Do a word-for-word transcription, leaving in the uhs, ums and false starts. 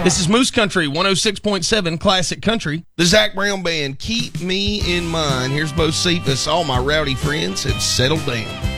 This is Moose Country, one oh six point seven Classic Country. The Zac Brown Band, Keep Me in Mind. Here's Bo Cephas. All my rowdy friends have settled down.